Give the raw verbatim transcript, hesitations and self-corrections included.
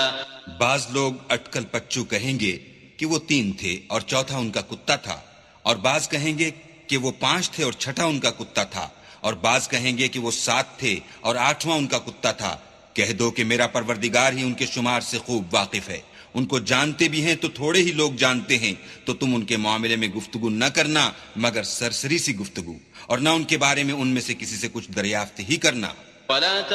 बाज लोग अटकल पच्चू कहेंगे कि वो तीन थे और चौथा उनका कुत्ता था, और बाज कहेंगे कि वो पांच थे और छठा उनका कुत्ता था, और बाज कहेंगे कि वो सात थे और आठवां उनका कुत्ता था। कह दो कि मेरा परवरदिगार ही उनके शुमार से खूब वाकिफ है। उनको जानते भी हैं तो थोड़े ही लोग जानते हैं, तो तुम उनके मामले में गुफ्तगू न करना मगर सरसरी सी गुफ्तगू, और न उनके बारे में उनमें से किसी से कुछ दरियाफ्त ही करना।